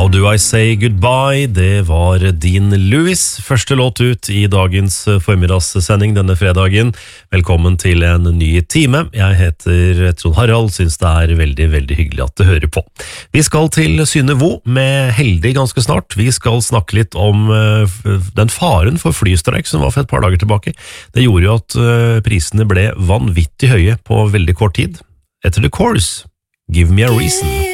Do I Say Goodbye, det var Dean Lewis. Første låt ut i dagens formmiddagssending denne fredagen. Velkommen til en ny time. Jeg heter Trond Harald, synes det er veldig, veldig hyggelig at du hører på. Vi skal til Synnøve med Heldig ganske snart. Vi skal snakke litt om den faren for flystreik som var for et par dager tilbake. Det gjorde jo at prisene ble vanvittig høye på veldig kort tid. Etter The Course, Give Me a Reason.